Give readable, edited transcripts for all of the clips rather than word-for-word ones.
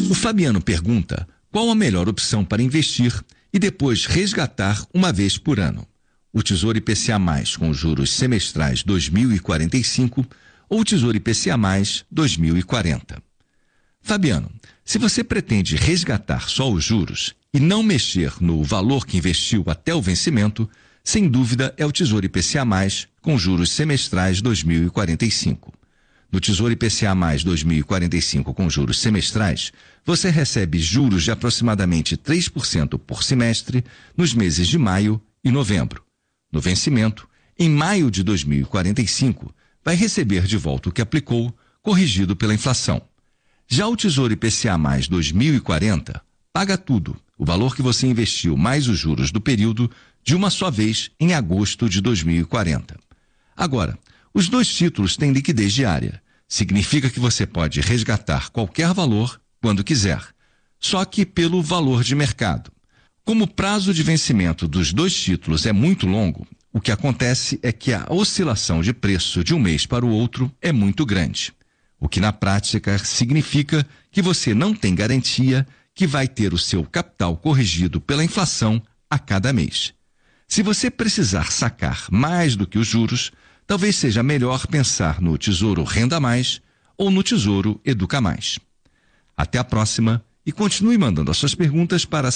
O Fabiano pergunta qual a melhor opção para investir e depois resgatar uma vez por ano. O Tesouro IPCA+, com juros semestrais 2045 ou o Tesouro IPCA+, 2040. Fabiano, se você pretende resgatar só os juros e não mexer no valor que investiu até o vencimento, sem dúvida é o Tesouro IPCA+, com juros semestrais 2045. No Tesouro IPCA+, 2045 com juros semestrais, você recebe juros de aproximadamente 3% por semestre nos meses de maio e novembro. No vencimento, em maio de 2045, vai receber de volta o que aplicou, corrigido pela inflação. Já o Tesouro IPCA+, 2040, paga tudo, o valor que você investiu mais os juros do período, de uma só vez em agosto de 2040. Agora, os dois títulos têm liquidez diária. Significa que você pode resgatar qualquer valor quando quiser, só que pelo valor de mercado. Como o prazo de vencimento dos dois títulos é muito longo, o que acontece é que a oscilação de preço de um mês para o outro é muito grande, o que na prática significa que você não tem garantia que vai ter o seu capital corrigido pela inflação a cada mês. Se você precisar sacar mais do que os juros, talvez seja melhor pensar no Tesouro Renda Mais ou no Tesouro Educa Mais. Até a próxima e continue mandando as suas perguntas para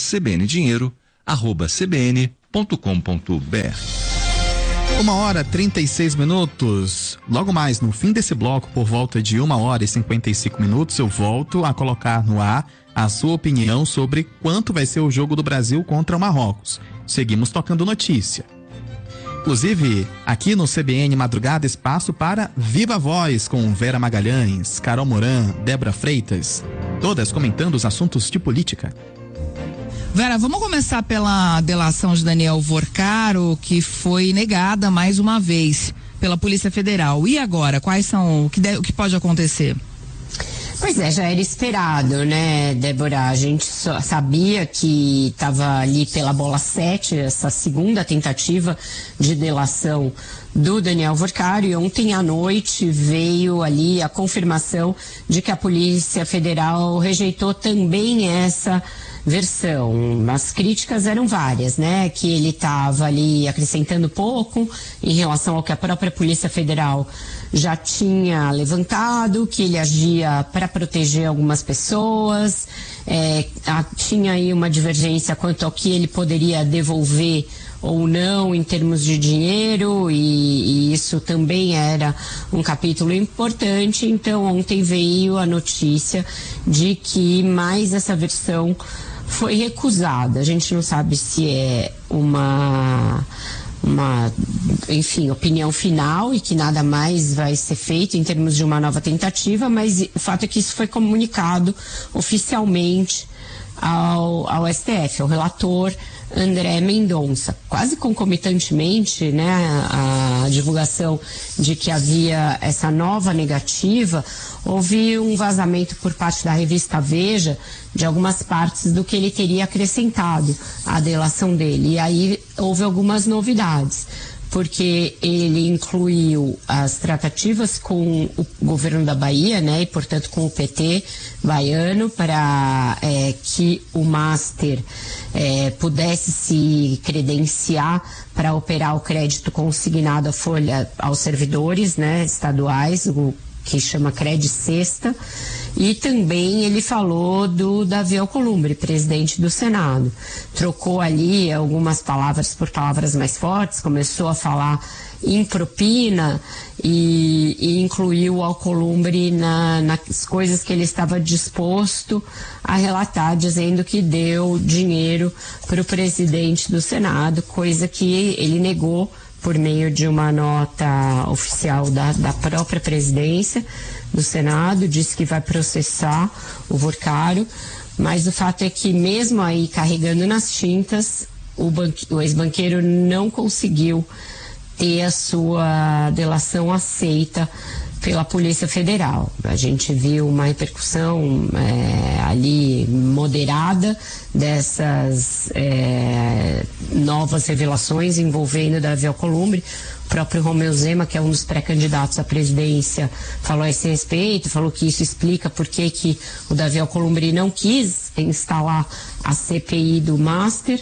cbndinheiro@cbn.com.br. 1h36. Logo mais, no fim desse bloco, por volta de 1h55, eu volto a colocar no ar a sua opinião sobre quanto vai ser o jogo do Brasil contra o Marrocos. Seguimos tocando notícia. Inclusive, aqui no CBN Madrugada, espaço para Viva Voz, com Vera Magalhães, Carol Moran, Débora Freitas, todas comentando os assuntos de política. Vera, vamos começar pela delação de Daniel Vorcaro, que foi negada mais uma vez pela Polícia Federal. E agora, quais são o que pode acontecer? Pois é, já era esperado, né, Débora? A gente só sabia que estava ali pela bola 7, essa segunda tentativa de delação do Daniel Vorcaro, e ontem à noite veio ali a confirmação de que a Polícia Federal rejeitou também essa versão. As críticas eram várias, né? Que ele estava ali acrescentando pouco em relação ao que a própria Polícia Federal já tinha levantado, que ele agia para proteger algumas pessoas, tinha aí uma divergência quanto ao que ele poderia devolver ou não em termos de dinheiro, e isso também era um capítulo importante. Então ontem veio a notícia de que mais essa versão foi recusada. A gente não sabe se é uma opinião final e que nada mais vai ser feito em termos de uma nova tentativa, mas o fato é que isso foi comunicado oficialmente ao STF, ao relator André Mendonça. Quase concomitantemente, né, a divulgação de que havia essa nova negativa, houve um vazamento por parte da revista Veja de algumas partes do que ele teria acrescentado à delação dele. E aí houve algumas novidades, porque ele incluiu as tratativas com o governo da Bahia, né, e portanto com o PT baiano, para que o Master pudesse se credenciar para operar o crédito consignado à folha aos servidores, né, estaduais, o que chama Cred Sexta. E também ele falou do Davi Alcolumbre, presidente do Senado. Trocou ali algumas palavras por palavras mais fortes, começou a falar em propina e incluiu o Alcolumbre nas coisas que ele estava disposto a relatar, dizendo que deu dinheiro para o presidente do Senado, coisa que ele negou por meio de uma nota oficial da própria presidência do Senado. Disse que vai processar o Vorcaro, mas o fato é que mesmo aí carregando nas tintas, o ex-banqueiro não conseguiu ter a sua delação aceita pela Polícia Federal. A gente viu uma repercussão ali moderada dessas novas revelações envolvendo Davi Alcolumbre. O próprio Romeu Zema, que é um dos pré-candidatos à presidência, falou a esse respeito, falou que isso explica por que o Davi Alcolumbre não quis instalar a CPI do Master,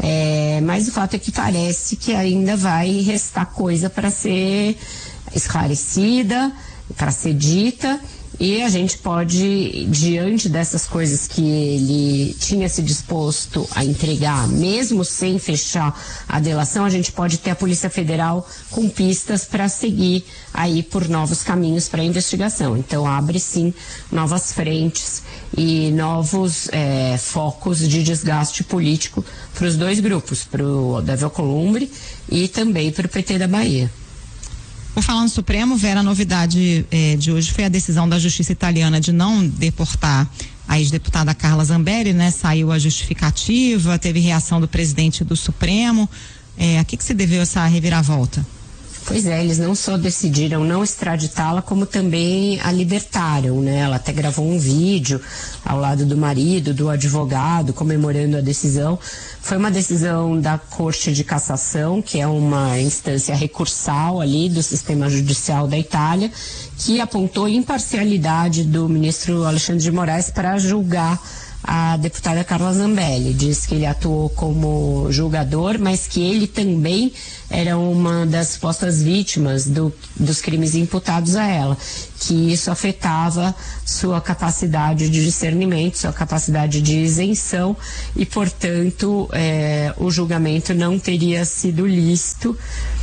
mas o fato é que parece que ainda vai restar coisa para ser esclarecida, para ser dita, e a gente pode, diante dessas coisas que ele tinha se disposto a entregar, mesmo sem fechar a delação, a gente pode ter a Polícia Federal com pistas para seguir aí por novos caminhos para a investigação. Então abre sim novas frentes e novos focos de desgaste político para os dois grupos, para o Davi Alcolumbre e também para o PT da Bahia. Por falar no Supremo, Vera, a novidade de hoje foi a decisão da Justiça italiana de não deportar a ex-deputada Carla Zambelli, né? Saiu a justificativa, teve reação do presidente do Supremo. A que se deveu essa reviravolta? Pois é, eles não só decidiram não extraditá-la, como também a libertaram, né? Ela até gravou um vídeo ao lado do marido, do advogado, comemorando a decisão. Foi uma decisão da Corte de Cassação, que é uma instância recursal ali do sistema judicial da Itália, que apontou imparcialidade do ministro Alexandre de Moraes para julgar a deputada Carla Zambelli. Diz que ele atuou como julgador, mas que ele também era uma das supostas vítimas dos crimes imputados a ela, que isso afetava sua capacidade de discernimento, sua capacidade de isenção e, portanto, o julgamento não teria sido lícito.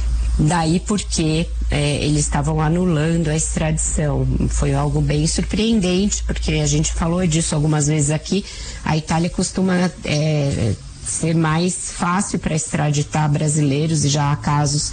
Daí porque eles estavam anulando a extradição. Foi algo bem surpreendente, porque a gente falou disso algumas vezes aqui. A Itália costuma ser mais fácil para extraditar brasileiros e já há casos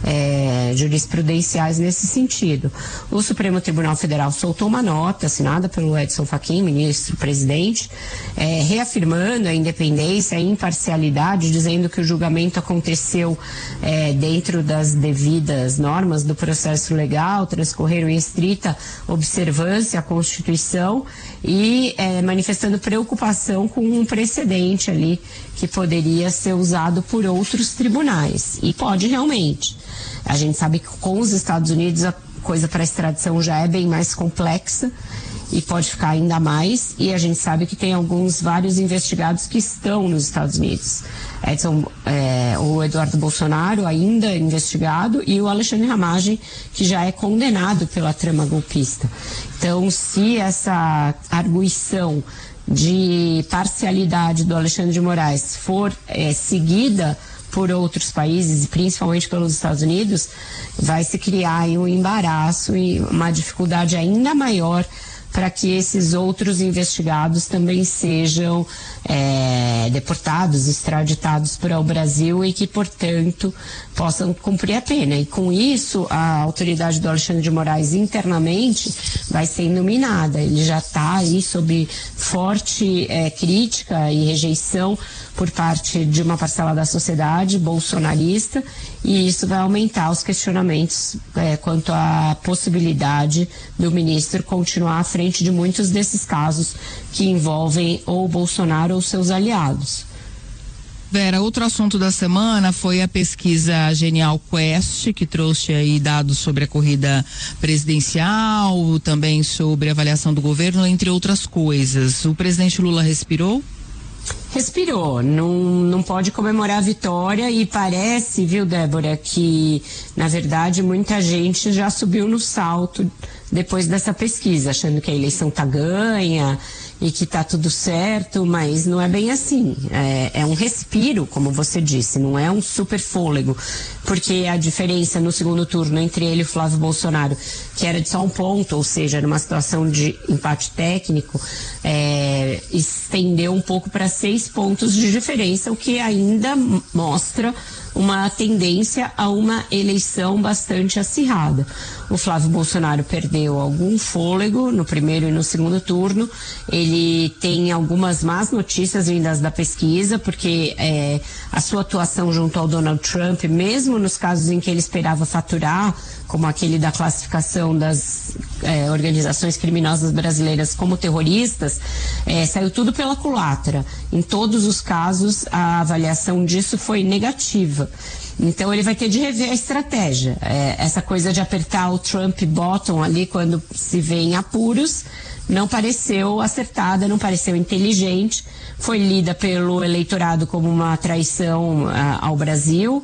jurisprudenciais nesse sentido. O Supremo Tribunal Federal soltou uma nota assinada pelo Edson Fachin, ministro-presidente, reafirmando a independência, a imparcialidade, dizendo que o julgamento aconteceu dentro das devidas normas do processo legal, transcorreram em estrita observância à Constituição e manifestando preocupação com um precedente ali que poderia ser usado por outros tribunais. E pode realmente. A gente sabe que com os Estados Unidos a coisa para extradição já é bem mais complexa e pode ficar ainda mais. E a gente sabe que tem vários investigados que estão nos Estados Unidos. O Eduardo Bolsonaro ainda investigado e o Alexandre Ramagem, que já é condenado pela trama golpista. Então, se essa arguição de parcialidade do Alexandre de Moraes for seguida por outros países, principalmente pelos Estados Unidos, vai se criar aí um embaraço e uma dificuldade ainda maior para que esses outros investigados também sejam deportados, extraditados para o Brasil e que, portanto, possam cumprir a pena. E com isso, a autoridade do Alexandre de Moraes internamente vai sendo minada. Ele já está aí sob forte crítica e rejeição por parte de uma parcela da sociedade bolsonarista, e isso vai aumentar os questionamentos quanto à possibilidade do ministro continuar à frente de muitos desses casos que envolvem ou Bolsonaro ou seus aliados. Vera, outro assunto da semana foi a pesquisa Genial Quest, que trouxe aí dados sobre a corrida presidencial, também sobre a avaliação do governo, entre outras coisas. O presidente Lula respirou? Respirou, não pode comemorar a vitória e parece, viu, Débora, que na verdade muita gente já subiu no salto depois dessa pesquisa, achando que a eleição tá ganha e que tá tudo certo, mas não é bem assim. É um respiro, como você disse, não é um super fôlego, porque a diferença no segundo turno entre ele e o Flávio Bolsonaro, que era de só um ponto, ou seja, numa situação de empate técnico, estendeu um pouco para 6 pontos de diferença, o que ainda mostra uma tendência a uma eleição bastante acirrada. O Flávio Bolsonaro perdeu algum fôlego no primeiro e no segundo turno. Ele tem algumas más notícias vindas da pesquisa, porque a sua atuação junto ao Donald Trump, mesmo nos casos em que ele esperava faturar, como aquele da classificação das as organizações criminosas brasileiras como terroristas, saiu tudo pela culatra. Em todos os casos, a avaliação disso foi negativa. Então ele vai ter de rever a estratégia. Essa coisa de apertar o Trump bottom ali quando se vê em apuros não pareceu acertada, não pareceu inteligente, foi lida pelo eleitorado como uma traição ao Brasil,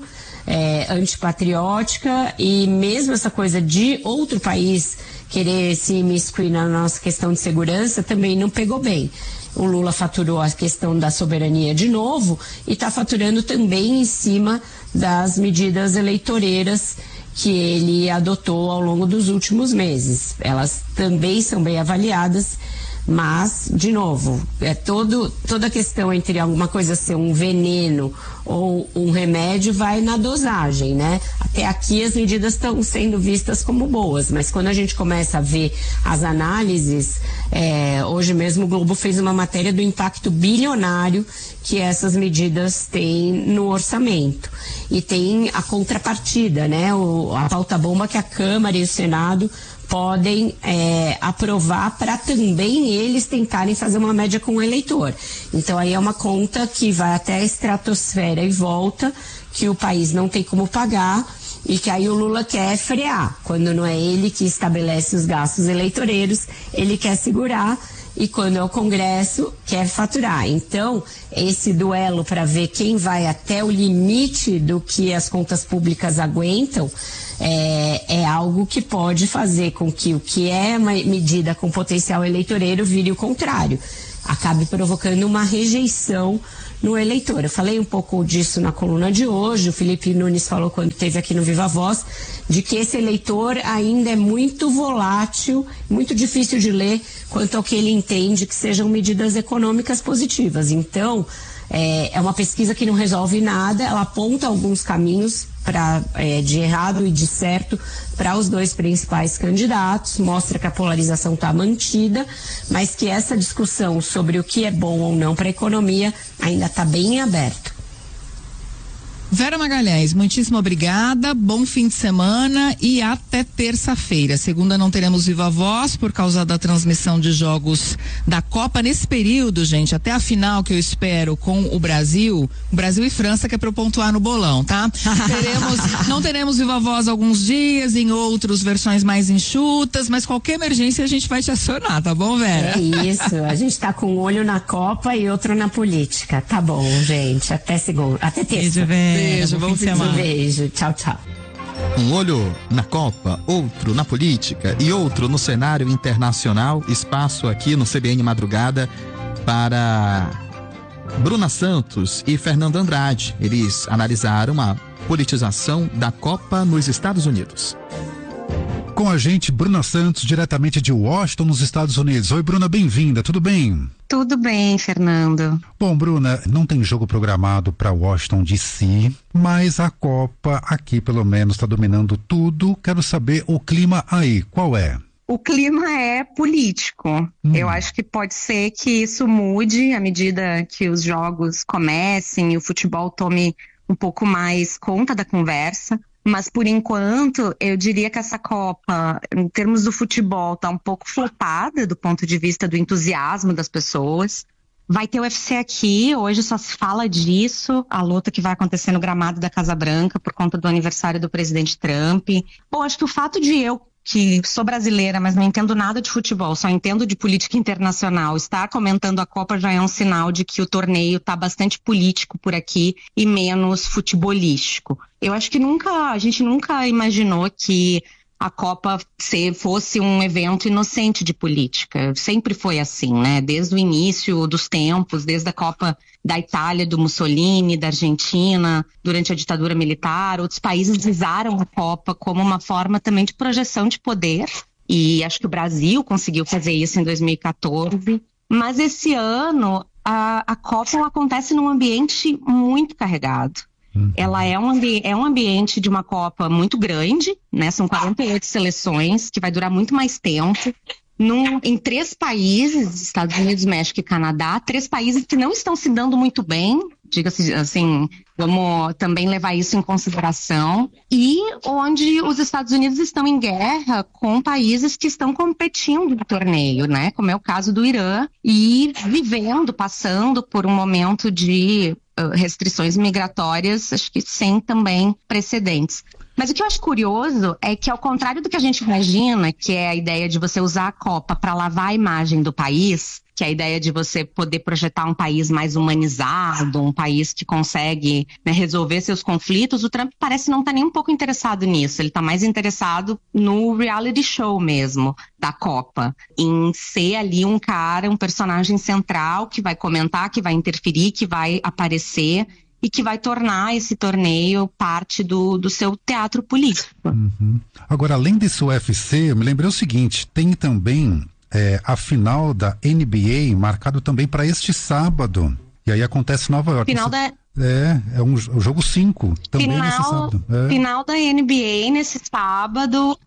antipatriótica, e mesmo essa coisa de outro país querer se imiscuir na nossa questão de segurança também não pegou bem. O Lula faturou a questão da soberania de novo e está faturando também em cima das medidas eleitoreiras que ele adotou ao longo dos últimos meses. Elas também são bem avaliadas, mas, de novo, toda a questão entre alguma coisa ser um veneno ou um remédio vai na dosagem, né? Até aqui as medidas estão sendo vistas como boas, mas quando a gente começa a ver as análises, hoje mesmo o Globo fez uma matéria do impacto bilionário que essas medidas têm no orçamento. E tem a contrapartida, né? A pauta-bomba que a Câmara e o Senado podem aprovar para também eles tentarem fazer uma média com o eleitor. Então aí é uma conta que vai até a estratosfera e volta, que o país não tem como pagar e que aí o Lula quer frear. Quando não é ele que estabelece os gastos eleitoreiros, ele quer segurar, e quando é o Congresso, quer faturar. Então, esse duelo para ver quem vai até o limite do que as contas públicas aguentam é algo que pode fazer com que o que é uma medida com potencial eleitoreiro vire o contrário. Acabe provocando uma rejeição no eleitor. Eu falei um pouco disso na coluna de hoje, o Felipe Nunes falou quando esteve aqui no Viva Voz, de que esse eleitor ainda é muito volátil, muito difícil de ler quanto ao que ele entende que sejam medidas econômicas positivas. Então, é uma pesquisa que não resolve nada, ela aponta alguns caminhos de errado e de certo para os dois principais candidatos, mostra que a polarização está mantida, mas que essa discussão sobre o que é bom ou não para a economia ainda está bem aberta. Vera Magalhães, muitíssimo obrigada, bom fim de semana e até terça-feira. Segunda não teremos Viva Voz por causa da transmissão de jogos da Copa nesse período, gente, até a final que eu espero com o Brasil e França, que é para eu pontuar no bolão, tá? Não teremos Viva Voz alguns dias, em outros versões mais enxutas, mas qualquer emergência a gente vai te acionar, tá bom, Vera? É isso, a gente tá com um olho na Copa e outro na política, tá bom, gente, até segunda, até terça. Beijo, bom fim de semana. Beijo, tchau, tchau. Um olho na Copa, outro na política e outro no cenário internacional. Espaço aqui no CBN Madrugada para Bruna Santos e Fernando Andrade. Eles analisaram a politização da Copa nos Estados Unidos. Com a gente, Bruna Santos, diretamente de Washington, nos Estados Unidos. Oi, Bruna, bem-vinda, tudo bem? Tudo bem, Fernando. Bom, Bruna, não tem jogo programado para Washington DC, mas a Copa aqui, pelo menos, está dominando tudo. Quero saber o clima aí, qual é? O clima é político. Eu acho que pode ser que isso mude à medida que os jogos comecem e o futebol tome um pouco mais conta da conversa. Mas, por enquanto, eu diria que essa Copa, em termos do futebol, está um pouco flopada do ponto de vista do entusiasmo das pessoas. Vai ter o UFC aqui, hoje só se fala disso, a luta que vai acontecer no gramado da Casa Branca por conta do aniversário do presidente Trump. Bom, acho que o fato de eu, que sou brasileira, mas não entendo nada de futebol, só entendo de política internacional, estar comentando a Copa já é um sinal de que o torneio está bastante político por aqui e menos futebolístico. Eu acho que a gente nunca imaginou que a Copa fosse um evento inocente de política. Sempre foi assim, né? Desde o início dos tempos, desde a Copa da Itália, do Mussolini, da Argentina, durante a ditadura militar, outros países usaram a Copa como uma forma também de projeção de poder. E acho que o Brasil conseguiu fazer isso em 2014. Mas esse ano, a Copa acontece num ambiente muito carregado. Ela é um ambiente de uma Copa muito grande, né? São 48 seleções, que vai durar muito mais tempo. Em 3 países, Estados Unidos, México e Canadá, 3 países que não estão se dando muito bem, diga-se assim, vamos também levar isso em consideração, e onde os Estados Unidos estão em guerra com países que estão competindo no torneio, né? Como é o caso do Irã, e passando por um momento de restrições migratórias, acho que sem também precedentes. Mas o que eu acho curioso é que, ao contrário do que a gente imagina, que é a ideia de você usar a Copa para lavar a imagem do país, que é a ideia de você poder projetar um país mais humanizado, um país que consegue, né, resolver seus conflitos, o Trump parece não estar nem um pouco interessado nisso. Ele está mais interessado no reality show mesmo da Copa, em ser ali um personagem central que vai comentar, que vai interferir, que vai aparecer e que vai tornar esse torneio parte do seu teatro político. Uhum. Agora, além desse UFC, eu me lembrei o seguinte, tem também a final da NBA marcado também para este sábado. E aí acontece em Nova York. É um jogo 5, também nesse sábado. Final da NBA nesse sábado,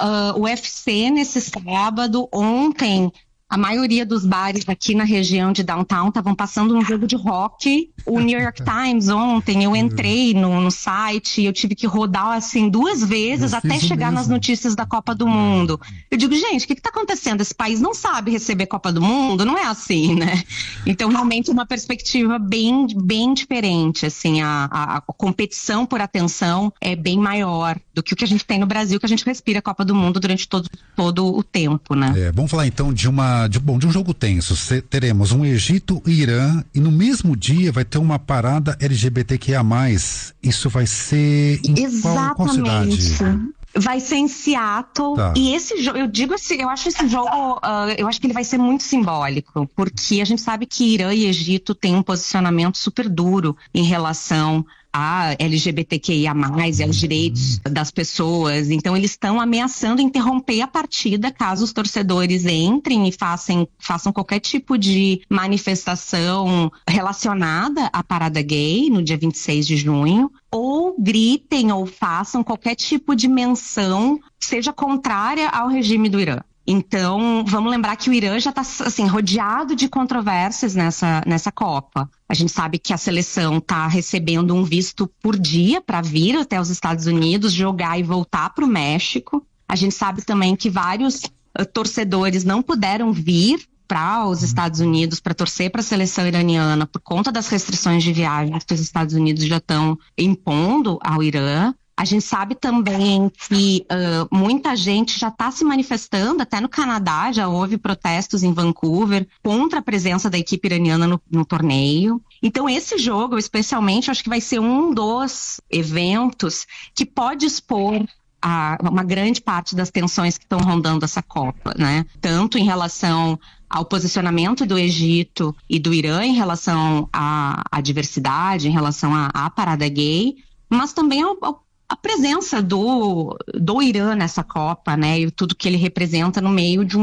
UFC nesse sábado. Ontem, a maioria dos bares aqui na região de Downtown estavam passando um jogo de rock. O New York Times ontem, eu entrei no site e eu tive que rodar assim 2 vezes até chegar nas notícias da Copa do Mundo. Eu digo, gente, o que está acontecendo? Esse país não sabe receber Copa do Mundo? Não é assim, né? Então, realmente, uma perspectiva bem, bem diferente. Assim, a competição por atenção é bem maior do que o que a gente tem no Brasil, que a gente respira a Copa do Mundo durante todo o tempo, né? Vamos falar então de um jogo tenso. Teremos um Egito e Irã, e no mesmo dia vai ter uma parada LGBTQIA+. Isso vai ser em qual cidade? Vai ser em Seattle. Tá. E esse jogo, eu acho esse jogo, eu acho que ele vai ser muito simbólico, porque a gente sabe que Irã e Egito têm um posicionamento super duro em relação a LGBTQIA+, e aos direitos das pessoas. Então eles estão ameaçando interromper a partida caso os torcedores entrem e façam qualquer tipo de manifestação relacionada à parada gay no dia 26 de junho, ou gritem ou façam qualquer tipo de menção seja contrária ao regime do Irã. Então, vamos lembrar que o Irã já está assim, rodeado de controvérsias nessa Copa. A gente sabe que a seleção está recebendo um visto por dia para vir até os Estados Unidos, jogar e voltar para o México. A gente sabe também que vários torcedores não puderam vir para os Estados Unidos para torcer para a seleção iraniana por conta das restrições de viagem que os Estados Unidos já estão impondo ao Irã. A gente sabe também que muita gente já está se manifestando, até no Canadá já houve protestos em Vancouver contra a presença da equipe iraniana no torneio. Então esse jogo, especialmente, acho que vai ser um dos eventos que pode expor uma grande parte das tensões que estão rondando essa Copa, né? Tanto em relação ao posicionamento do Egito e do Irã em relação à diversidade, em relação à parada gay, mas também a presença do Irã nessa Copa, né, e tudo que ele representa no meio de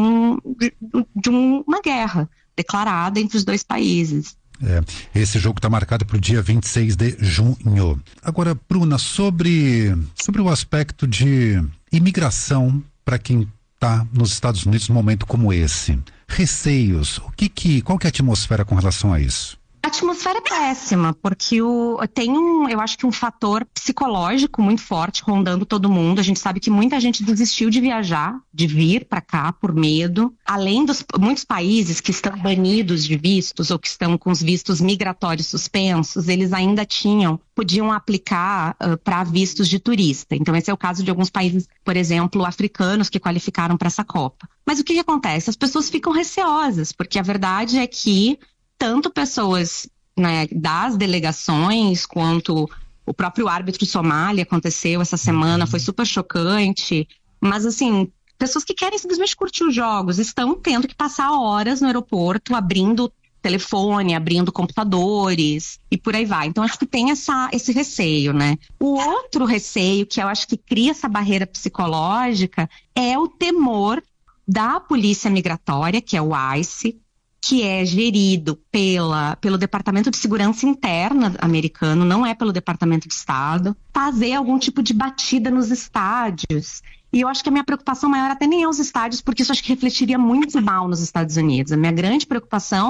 uma guerra declarada entre os dois países. Esse jogo está marcado para o dia 26 de junho. Agora, Bruna, sobre o aspecto de imigração para quem está nos Estados Unidos num momento como esse, receios, qual que é a atmosfera com relação a isso? A atmosfera é péssima, porque eu acho que um fator psicológico muito forte rondando todo mundo. A gente sabe que muita gente desistiu de viajar, de vir para cá por medo. Além dos muitos países que estão banidos de vistos ou que estão com os vistos migratórios suspensos, eles ainda podiam aplicar para vistos de turista. Então esse é o caso de alguns países, por exemplo, africanos que qualificaram para essa Copa. Mas o que acontece? As pessoas ficam receosas, porque a verdade é que tanto pessoas, né, das delegações quanto o próprio árbitro Somália aconteceu essa semana, foi super chocante, mas assim, pessoas que querem simplesmente curtir os jogos estão tendo que passar horas no aeroporto abrindo telefone, abrindo computadores e por aí vai. Então acho que tem esse receio, né? O outro receio que eu acho que cria essa barreira psicológica é o temor da polícia migratória, que é o ICE, que é gerido pelo Departamento de Segurança Interna americano, não é pelo Departamento de Estado, fazer algum tipo de batida nos estádios. E eu acho que a minha preocupação maior até nem é os estádios, porque isso acho que refletiria muito mal nos Estados Unidos. A minha grande preocupação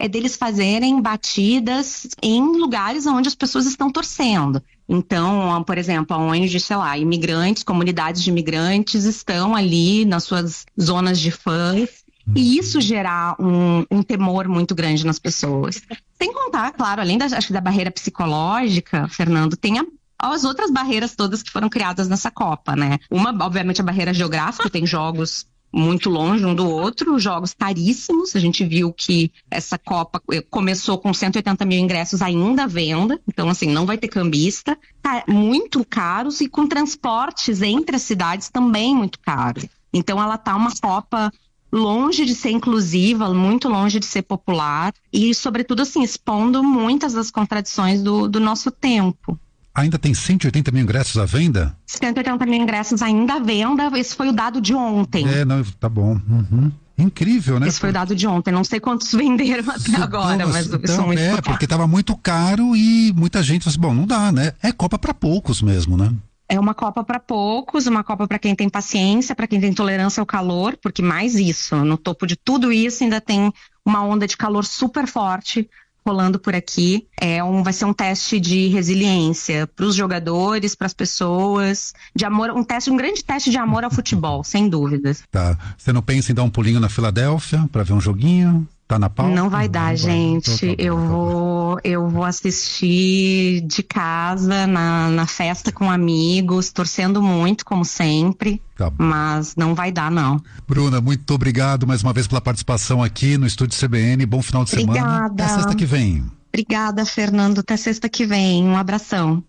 é deles fazerem batidas em lugares onde as pessoas estão torcendo. Então, por exemplo, onde, sei lá, imigrantes, comunidades de imigrantes estão ali nas suas zonas de fãs, e isso gerar um temor muito grande nas pessoas. Sem contar, claro, além acho que da barreira psicológica, Fernando, tem as outras barreiras todas que foram criadas nessa Copa, né? Uma, obviamente, a barreira geográfica, tem jogos muito longe um do outro, jogos caríssimos. A gente viu que essa Copa começou com 180 mil ingressos ainda à venda, então assim, não vai ter cambista, muito caros, e com transportes entre as cidades também muito caros. Então ela tá uma Copa longe de ser inclusiva, muito longe de ser popular e, sobretudo, assim, expondo muitas das contradições do nosso tempo. Ainda tem 180 mil ingressos à venda? 180 mil ingressos ainda à venda, esse foi o dado de ontem. Não, tá bom. Incrível, né? Esse foi o dado de ontem, não sei quantos venderam até agora, mas são muito poucos. Porque tava muito caro e muita gente falou assim, bom, não dá, né? É Copa para poucos mesmo, né? É uma Copa para poucos, uma Copa para quem tem paciência, para quem tem tolerância ao calor, porque mais isso, no topo de tudo isso ainda tem uma onda de calor super forte rolando por aqui. Vai ser um teste de resiliência para os jogadores, para as pessoas, de amor, um grande teste de amor ao futebol, sem dúvidas. Tá. Você não pensa em dar um pulinho na Filadélfia para ver um joguinho? Tá na pauta? Não vai dar, gente. Eu vou assistir de casa, na festa com amigos, torcendo muito, como sempre. Tá. Mas não vai dar, não. Bruna, muito obrigado mais uma vez pela participação aqui no Estúdio CBN. Bom final de semana. Até sexta que vem. Obrigada, Fernando. Até sexta que vem. Um abração.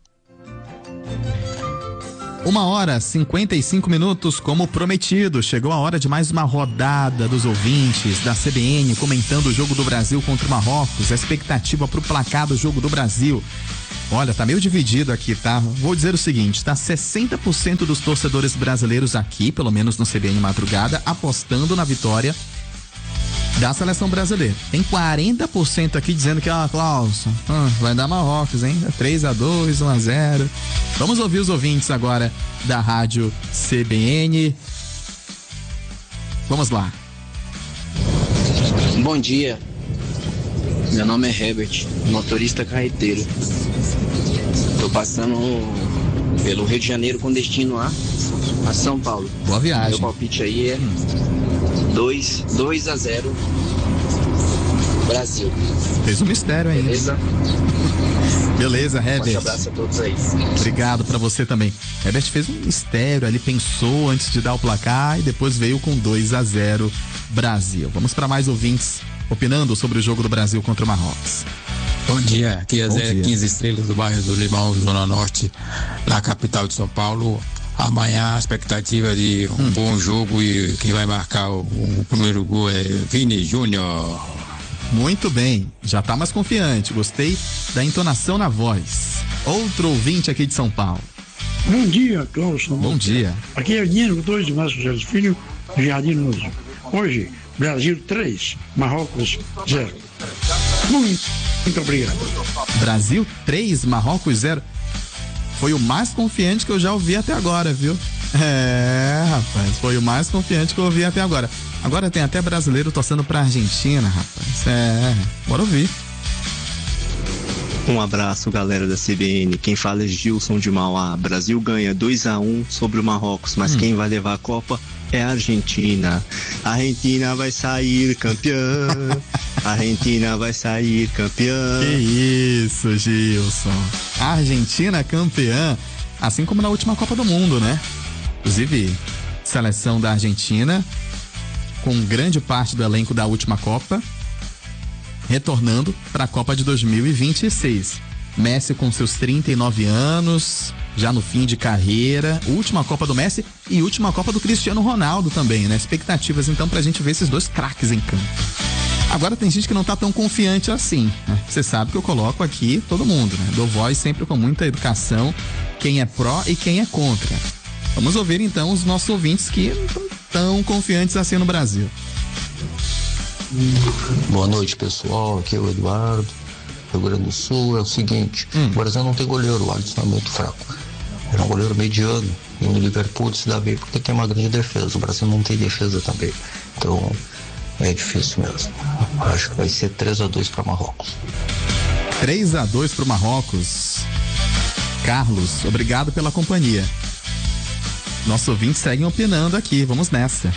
1h55, como prometido. Chegou a hora de mais uma rodada dos ouvintes da CBN comentando o jogo do Brasil contra o Marrocos, a expectativa pro placar do jogo do Brasil. Olha, tá meio dividido aqui, tá? Vou dizer o seguinte, tá 60% dos torcedores brasileiros aqui, pelo menos no CBN Madrugada, apostando na vitória da seleção brasileira. Tem 40% aqui dizendo que, Klaus, vai dar Marrocos, hein? 3-2, 1-0. Vamos ouvir os ouvintes agora da rádio CBN. Vamos lá. Bom dia. Meu nome é Herbert, motorista carreteiro. Tô passando pelo Rio de Janeiro com destino a São Paulo. Boa viagem. Meu palpite aí é 2-0 Brasil. Fez um mistério aí. Beleza, Herbert. Um abraço a todos aí. Obrigado pra você também. Herbert fez um mistério, ele pensou antes de dar o placar e depois veio com 2-0 Brasil. Vamos para mais ouvintes opinando sobre o jogo do Brasil contra o Marrocos. Bom dia, aqui é Zé 15 Estrelas do bairro do Limão, Zona Norte, na capital de São Paulo. Amanhã a expectativa de um bom jogo e quem vai marcar o primeiro gol é Vini Júnior. Muito bem, já tá mais confiante, gostei da entonação na voz. Outro ouvinte aqui de São Paulo. Bom dia, Klaus. Bom dia. Aqui é Dinheiro 2 de Márcio José Filho, do Jardim Novo. Hoje, Brasil 3, Marrocos 0. Muito obrigado. Brasil 3, Marrocos 0. Foi o mais confiante que eu já ouvi até agora, viu? Rapaz, foi o mais confiante que eu ouvi até agora. Agora tem até brasileiro torcendo pra Argentina, rapaz. Bora ouvir. Um abraço, galera da CBN. Quem fala é Gilson de Mauá. Brasil ganha 2-1 sobre o Marrocos, mas quem vai levar a Copa é a Argentina. A Argentina vai sair campeã. A Argentina vai sair campeã. Que isso, Gilson. A Argentina campeã, assim como na última Copa do Mundo, né? Inclusive, seleção da Argentina com grande parte do elenco da última Copa retornando para a Copa de 2026. Messi com seus 39 anos, já no fim de carreira, última Copa do Messi e última Copa do Cristiano Ronaldo também, né? Expectativas então pra gente ver esses dois craques em campo. Agora tem gente que não tá tão confiante assim, né? Você sabe que eu coloco aqui todo mundo, né? Dou voz sempre com muita educação, quem é pró e quem é contra. Vamos ouvir então os nossos ouvintes que não estão tão confiantes assim no Brasil. Boa noite, pessoal, aqui é o Eduardo, Rio Grande do Sul. É o seguinte, o Brasil não tem goleiro, o Alisson é muito fraco, é um goleiro mediano, e no Liverpool se dá bem porque tem uma grande defesa, o Brasil não tem defesa também, então é difícil mesmo. Acho que vai ser 3-2 para Marrocos. 3-2 para o Marrocos. Carlos, obrigado pela companhia. Nossos ouvintes seguem opinando aqui, vamos nessa.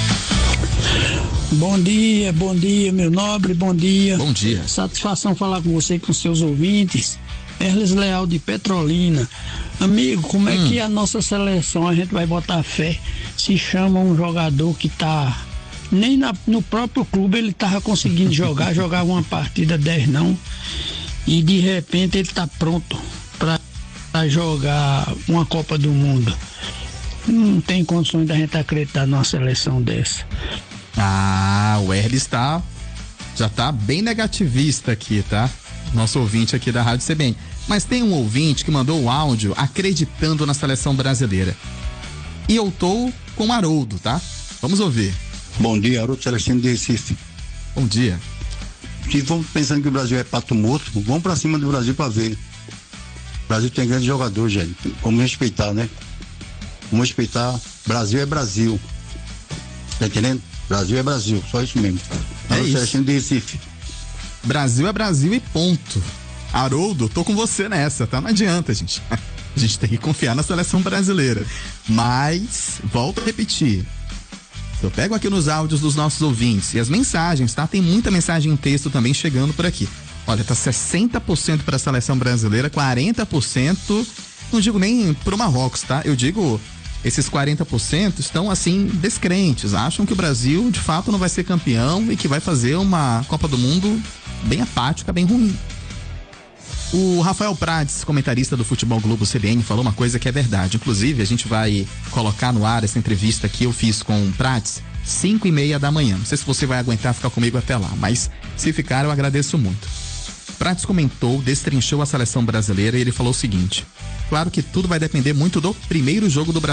Bom dia, meu nobre, bom dia. Bom dia. Satisfação falar com você e com seus ouvintes. Erles Leal de Petrolina. Amigo, como é que a nossa seleção, a gente vai botar fé, se chama um jogador que tá... Nem no próprio clube ele tava conseguindo jogava uma partida 10 não, e de repente ele tá pronto para jogar uma Copa do Mundo. Não tem condições da gente acreditar numa seleção dessa. O Erles já tá bem negativista aqui, tá? Nosso ouvinte aqui da Rádio CBN. Mas tem um ouvinte que mandou o áudio acreditando na seleção brasileira. E eu tô com o Haroldo, tá? Vamos ouvir. Bom dia, Haroldo Celestino de Recife. Bom dia. Se vamos pensando que o Brasil é pato morto, vamos pra cima do Brasil pra ver. O Brasil tem grandes jogadores, gente. Vamos respeitar, né? Vamos respeitar. Brasil é Brasil. Tá entendendo? Brasil é Brasil, só isso mesmo. Haroldo Celestino de Recife. Brasil é Brasil e ponto. Haroldo, tô com você nessa, tá? Não adianta, gente. A gente tem que confiar na seleção brasileira. Mas, volto a repetir. Eu pego aqui nos áudios dos nossos ouvintes e as mensagens, tá? Tem muita mensagem em texto também chegando por aqui. Olha, tá 60% para a seleção brasileira, 40%, não digo nem pro Marrocos, tá? Eu digo, esses 40% estão assim, descrentes, acham que o Brasil de fato não vai ser campeão e que vai fazer uma Copa do Mundo bem apática, bem ruim. O Rafael Prades, comentarista do Futebol Globo CBN, falou uma coisa que é verdade. Inclusive, a gente vai colocar no ar essa entrevista que eu fiz com o Prades 5:30 da manhã. Não sei se você vai aguentar ficar comigo até lá, mas se ficar, eu agradeço muito. Prades comentou, destrinchou a seleção brasileira e ele falou o seguinte: claro que tudo vai depender muito do primeiro jogo do Brasil.